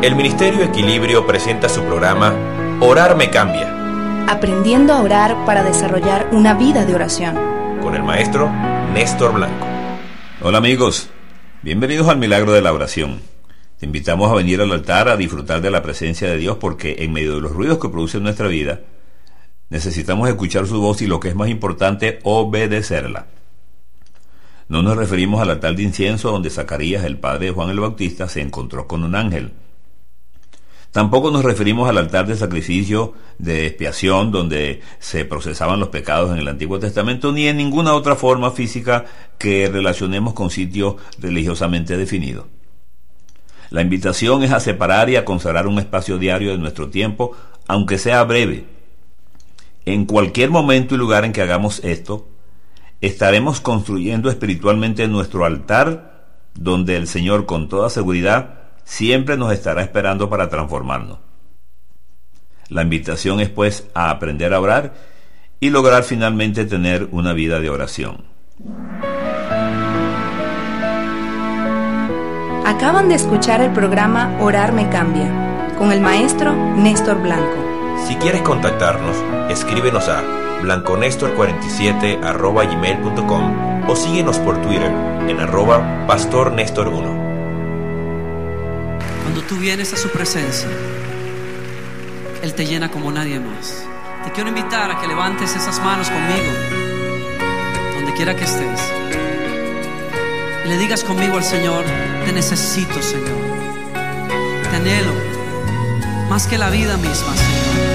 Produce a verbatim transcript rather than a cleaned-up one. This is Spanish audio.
El Ministerio Equilibrio presenta su programa Orar me cambia. Aprendiendo a orar para desarrollar una vida de oración. Con el maestro Néstor Blanco. Hola amigos, bienvenidos al Milagro de la Oración. Te invitamos a venir al altar a disfrutar de la presencia de Dios, porque en medio de los ruidos que produce nuestra vida, necesitamos escuchar su voz y, lo que es más importante, obedecerla. No nos referimos al altar de incienso donde Zacarías, el padre de Juan el Bautista, se encontró con un ángel. Tampoco nos referimos al altar de sacrificio de expiación donde se procesaban los pecados en el Antiguo Testamento, ni en ninguna otra forma física que relacionemos con sitio religiosamente definido. La invitación es a separar y a consagrar un espacio diario de nuestro tiempo, aunque sea breve. En cualquier momento y lugar en que hagamos esto, estaremos construyendo espiritualmente nuestro altar, donde el Señor, con toda seguridad, siempre nos estará esperando para transformarnos. La invitación es, pues, a aprender a orar y lograr finalmente tener una vida de oración. Acaban de escuchar el programa Orar me cambia, con el maestro Néstor Blanco. Si quieres contactarnos, escríbenos a blanconestor cuarenta y siete arroba gmail punto com o síguenos por Twitter en arroba pastornestor uno. Cuando tú vienes a su presencia, Él te llena como nadie más. Te quiero invitar a que levantes esas manos conmigo, donde quiera que estés, y le digas conmigo al Señor: te necesito, Señor. Te anhelo más que la vida misma, Señor.